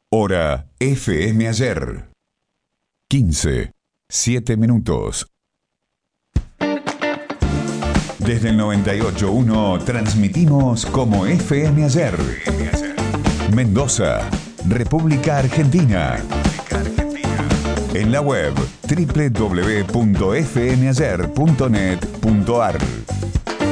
Hora FM Ayer. 15, 7 minutos. Desde el 98.1 transmitimos como FM Ayer. Mendoza, República Argentina. En la web www.fmayer.net.ar.